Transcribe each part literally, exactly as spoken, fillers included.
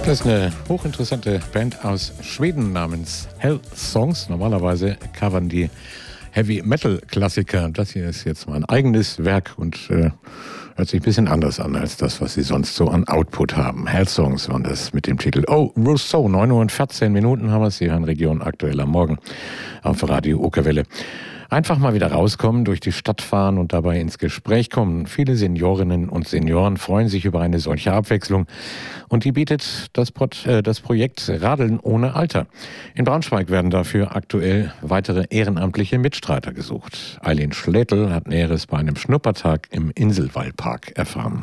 Das ist eine hochinteressante Band aus Schweden namens Hell Songs. Normalerweise covern die Heavy-Metal-Klassiker. Das hier ist jetzt mal ein eigenes Werk und äh, hört sich ein bisschen anders an als das, was sie sonst so an Output haben. Hell Songs waren das mit dem Titel Oh, Rousseau. neun Uhr und vierzehn Minuten haben wir es. Sie hören Region aktuell am Morgen auf Radio Okerwelle. Einfach mal wieder rauskommen, durch die Stadt fahren und dabei ins Gespräch kommen. Viele Seniorinnen und Senioren freuen sich über eine solche Abwechslung. Und die bietet das, Pro- äh, das Projekt Radeln ohne Alter. In Braunschweig werden dafür aktuell weitere ehrenamtliche Mitstreiter gesucht. Eileen Schlätel hat Näheres bei einem Schnuppertag im Inselwallpark erfahren.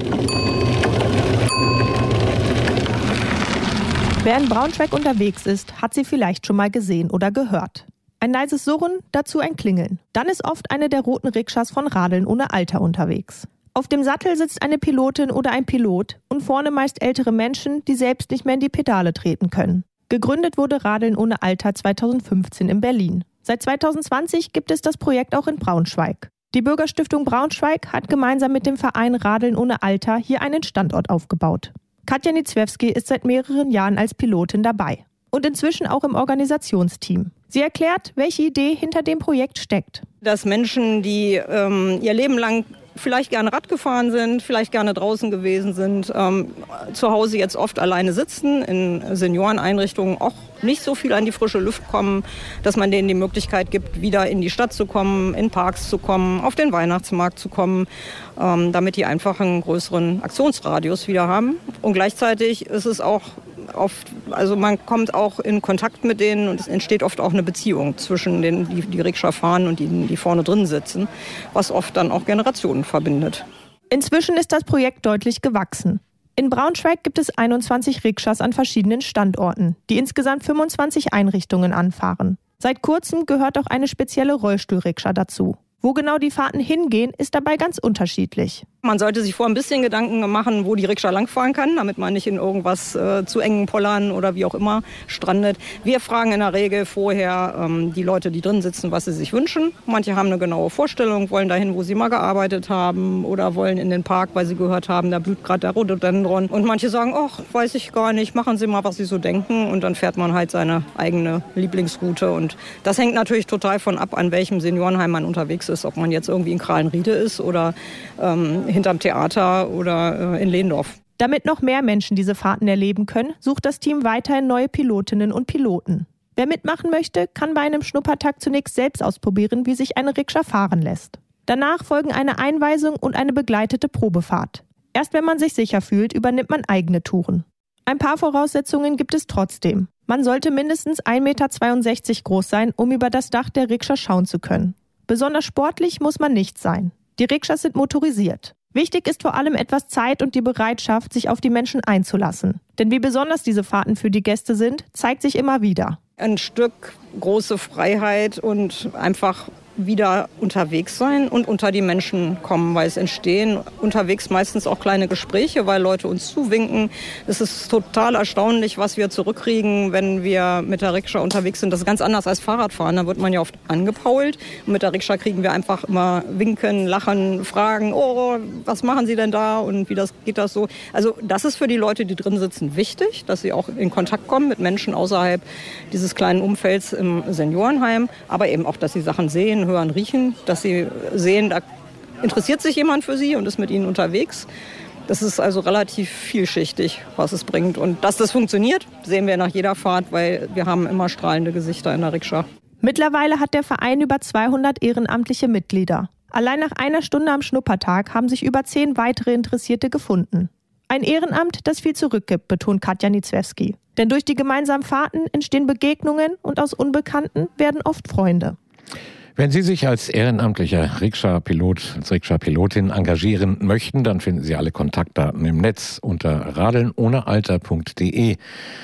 Wer in Braunschweig unterwegs ist, hat sie vielleicht schon mal gesehen oder gehört. Ein leises Surren, dazu ein Klingeln. Dann ist oft eine der roten Rikschas von Radeln ohne Alter unterwegs. Auf dem Sattel sitzt eine Pilotin oder ein Pilot und vorne meist ältere Menschen, die selbst nicht mehr in die Pedale treten können. Gegründet wurde Radeln ohne Alter zweitausendfünfzehn in Berlin. Seit zweitausendzwanzig gibt es das Projekt auch in Braunschweig. Die Bürgerstiftung Braunschweig hat gemeinsam mit dem Verein Radeln ohne Alter hier einen Standort aufgebaut. Katja Niezwiewski ist seit mehreren Jahren als Pilotin dabei. Und inzwischen auch im Organisationsteam. Sie erklärt, welche Idee hinter dem Projekt steckt. Dass Menschen, die ähm, ihr Leben lang vielleicht gerne Rad gefahren sind, vielleicht gerne draußen gewesen sind, ähm, zu Hause jetzt oft alleine sitzen, in Senioreneinrichtungen auch nicht so viel an die frische Luft kommen, dass man denen die Möglichkeit gibt, wieder in die Stadt zu kommen, in Parks zu kommen, auf den Weihnachtsmarkt zu kommen, ähm, damit die einfach einen größeren Aktionsradius wieder haben. Und gleichzeitig ist es auch oft, also man kommt auch in Kontakt mit denen und es entsteht oft auch eine Beziehung zwischen denen, die die Rikscha fahren und denen, die vorne drin sitzen, was oft dann auch Generationen verbindet. Inzwischen ist das Projekt deutlich gewachsen. In Braunschweig gibt es einundzwanzig Rikschas an verschiedenen Standorten, die insgesamt fünfundzwanzig Einrichtungen anfahren. Seit kurzem gehört auch eine spezielle Rollstuhl-Rikscha dazu. Wo genau die Fahrten hingehen, ist dabei ganz unterschiedlich. Man sollte sich vor ein bisschen Gedanken machen, wo die Rikscha langfahren kann, damit man nicht in irgendwas äh, zu engen Pollern oder wie auch immer strandet. Wir fragen in der Regel vorher ähm, die Leute, die drin sitzen, was sie sich wünschen. Manche haben eine genaue Vorstellung, wollen dahin, wo sie mal gearbeitet haben oder wollen in den Park, weil sie gehört haben, da blüht gerade der Rhododendron. Und manche sagen, ach, weiß ich gar nicht, machen Sie mal, was Sie so denken. Und dann fährt man halt seine eigene Lieblingsroute. Und das hängt natürlich total von ab, an welchem Seniorenheim man unterwegs ist. Ob man jetzt irgendwie in Krahlenriede ist oder ähm, hinterm Theater oder äh, in Lehndorf. Damit noch mehr Menschen diese Fahrten erleben können, sucht das Team weiterhin neue Pilotinnen und Piloten. Wer mitmachen möchte, kann bei einem Schnuppertag zunächst selbst ausprobieren, wie sich eine Rikscha fahren lässt. Danach folgen eine Einweisung und eine begleitete Probefahrt. Erst wenn man sich sicher fühlt, übernimmt man eigene Touren. Ein paar Voraussetzungen gibt es trotzdem. Man sollte mindestens ein Meter zweiundsechzig groß sein, um über das Dach der Rikscha schauen zu können. Besonders sportlich muss man nicht sein. Die Rikschas sind motorisiert. Wichtig ist vor allem etwas Zeit und die Bereitschaft, sich auf die Menschen einzulassen. Denn wie besonders diese Fahrten für die Gäste sind, zeigt sich immer wieder. Ein Stück große Freiheit und einfach wieder unterwegs sein und unter die Menschen kommen, weil es entstehen unterwegs meistens auch kleine Gespräche, weil Leute uns zuwinken. Es ist total erstaunlich, was wir zurückkriegen, wenn wir mit der Rikscha unterwegs sind. Das ist ganz anders als Fahrradfahren. Da wird man ja oft angepault. Und mit der Rikscha kriegen wir einfach immer winken, lachen, fragen, oh, was machen Sie denn da und wie das geht das so. Also das ist für die Leute, die drin sitzen, wichtig, dass sie auch in Kontakt kommen mit Menschen außerhalb dieses kleinen Umfelds im Seniorenheim, aber eben auch, dass sie Sachen sehen, hören, riechen, dass sie sehen, da interessiert sich jemand für sie und ist mit ihnen unterwegs. Das ist also relativ vielschichtig, was es bringt. Und dass das funktioniert, sehen wir nach jeder Fahrt, weil wir haben immer strahlende Gesichter in der Rikscha. Mittlerweile hat der Verein über zweihundert ehrenamtliche Mitglieder. Allein nach einer Stunde am Schnuppertag haben sich über zehn weitere Interessierte gefunden. Ein Ehrenamt, das viel zurückgibt, betont Katja Niezwiewski. Denn durch die gemeinsamen Fahrten entstehen Begegnungen und aus Unbekannten werden oft Freunde. Wenn Sie sich als ehrenamtlicher Rikscha-Pilot, als Rikscha-Pilotin engagieren möchten, dann finden Sie alle Kontaktdaten im Netz unter radelnohnealter.de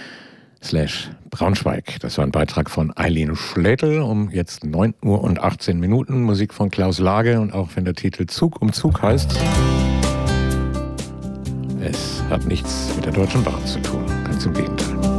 slash Braunschweig. Das war ein Beitrag von Eileen Schlätel um jetzt neun Uhr und achtzehn Minuten. Musik von Klaus Lage und auch wenn der Titel Zug um Zug heißt, es hat nichts mit der Deutschen Bahn zu tun. Ganz im Gegenteil.